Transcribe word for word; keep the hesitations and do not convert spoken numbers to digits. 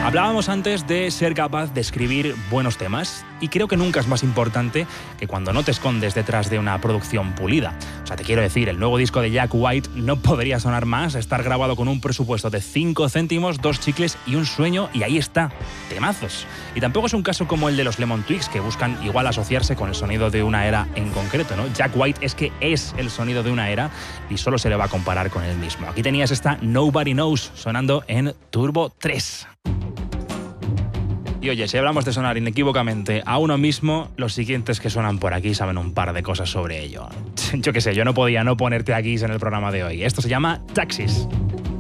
Hablábamos antes de ser capaz de escribir buenos temas y creo que nunca es más importante que cuando no te escondes detrás de una producción pulida. O sea, te quiero decir, el nuevo disco de Jack White no podría sonar más, estar grabado con un presupuesto de cinco céntimos, dos chicles y un sueño, y ahí está, temazos. Y tampoco es un caso como el de los Lemon Twigs, que buscan igual asociarse con el sonido de una era en concreto, ¿no? Jack White es que es el sonido de una era y solo se le va a comparar con él mismo. Aquí tenías esta Nobody Knows sonando en Turbo tres. Y oye, si hablamos de sonar inequívocamente a uno mismo, los siguientes que suenan por aquí saben un par de cosas sobre ello. Yo qué sé, yo no podía no ponerte aquí en el programa de hoy. Esto se llama Taxis.